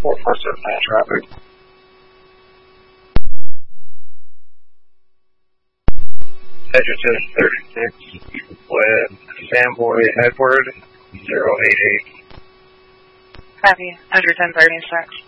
447 traffic. Edgerton 36 with Samboy Edward 088. Copy, Edgerton 36.